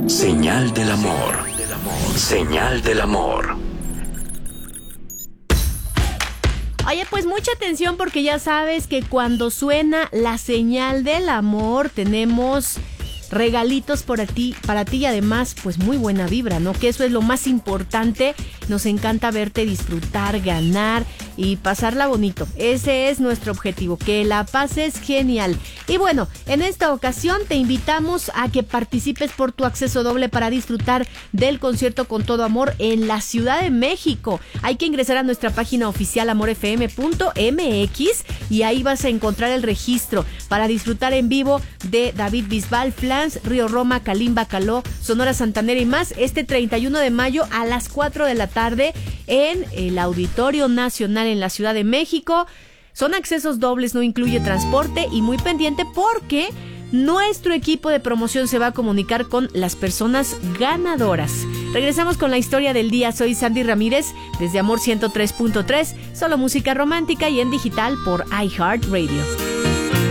Señal del amor. Señal del amor. Oye, pues mucha atención porque ya sabes que cuando suena la señal del amor tenemos regalitos para ti y además pues muy buena vibra, ¿no? Que eso es lo más importante. Nos encanta verte disfrutar, ganar y pasarla bonito. Ese es nuestro objetivo, que la pases genial. Y bueno, en esta ocasión te invitamos a que participes por tu acceso doble para disfrutar del concierto Con Todo Amor en la Ciudad de México. Hay que ingresar a nuestra página oficial amorfm.mx y ahí vas a encontrar el registro para disfrutar en vivo de David Bisbal, Flans, Río Roma, Kalimba, Caló, Sonora Santanera y más este 31 de mayo a las 4 de la tarde en el Auditorio Nacional en la Ciudad de México. Son accesos dobles, no incluye transporte y muy pendiente porque nuestro equipo de promoción se va a comunicar con las personas ganadoras. Regresamos con la historia del día. Soy Sandy Ramírez desde Amor 103.3, solo música romántica y en digital por iHeartRadio.